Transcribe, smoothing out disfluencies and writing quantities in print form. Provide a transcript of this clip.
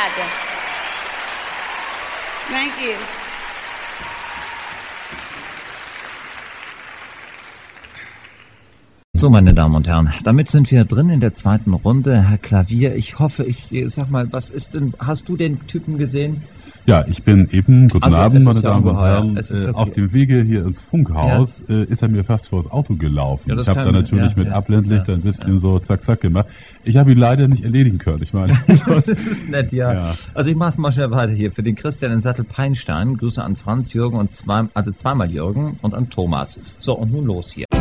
Obrigada. Thank you. So, meine Damen und Herren, damit sind wir drin in der zweiten Runde. Herr Klavier, ich hoffe, sag mal, hast du den Typen gesehen? Ja, ich bin eben, guten Abend, meine Damen und Herren, wirklich auf dem Wege hier ins Funkhaus ist er mir fast vors Auto gelaufen. Ja, ich habe da natürlich mit Abblendlicht ein bisschen so zack, zack gemacht. Ich habe ihn leider nicht erledigen können. Ich meine, das ist nett, ja. Also ich mach's mal schnell weiter hier. Für den Christian in Sattel-Peinstein, Grüße an Franz, Jürgen und zweimal Jürgen und an Thomas. So, und nun los hier.